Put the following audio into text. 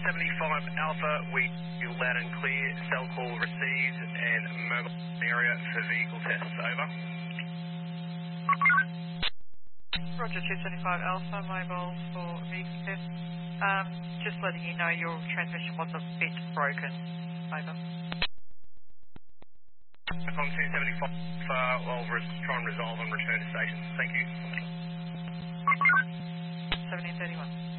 275 Alpha, we feel loud and clear, cell call received and mobile area for vehicle tests, over. Roger, 275 Alpha, mobile for vehicle test. Just letting you know your transmission was a bit broken, over. On 275, I'll try and resolve and return to station. Thank you. 1731.